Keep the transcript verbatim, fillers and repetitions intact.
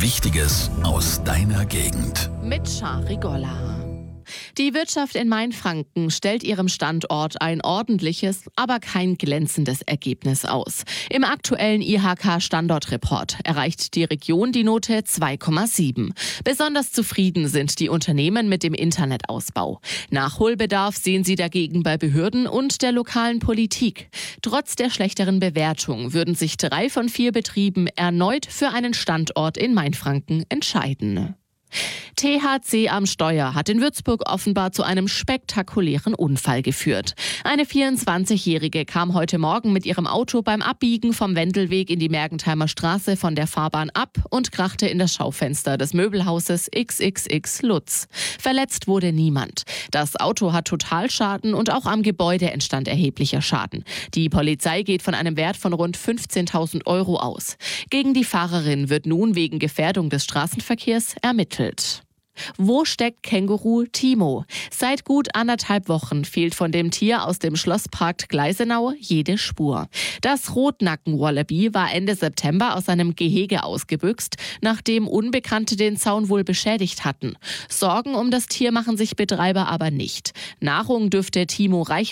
Wichtiges aus deiner Gegend. Mit Shari Golla. Die Wirtschaft in Mainfranken stellt ihrem Standort ein ordentliches, aber kein glänzendes Ergebnis aus. Im aktuellen I H K-Standortreport erreicht die Region die Note zwei Komma sieben. Besonders zufrieden sind die Unternehmen mit dem Internetausbau. Nachholbedarf sehen sie dagegen bei Behörden und der lokalen Politik. Trotz der schlechteren Bewertung würden sich drei von vier Betrieben erneut für einen Standort in Mainfranken entscheiden. T H C am Steuer hat in Würzburg offenbar zu einem spektakulären Unfall geführt. Eine vierundzwanzigjährige kam heute Morgen mit ihrem Auto beim Abbiegen vom Wendelweg in die Mergentheimer Straße von der Fahrbahn ab und krachte in das Schaufenster des Möbelhauses X X X Lutz. Verletzt wurde niemand. Das Auto hat Totalschaden und auch am Gebäude entstand erheblicher Schaden. Die Polizei geht von einem Wert von rund fünfzehntausend Euro aus. Gegen die Fahrerin wird nun wegen Gefährdung des Straßenverkehrs ermittelt. Wo steckt Känguru Timo? Seit gut anderthalb Wochen fehlt von dem Tier aus dem Schlosspark Gleisenau jede Spur. Das Rotnacken-Wallaby war Ende September aus seinem Gehege ausgebüxt, nachdem Unbekannte den Zaun wohl beschädigt hatten. Sorgen um das Tier machen sich Betreiber aber nicht. Nahrung dürfte Timo reichlich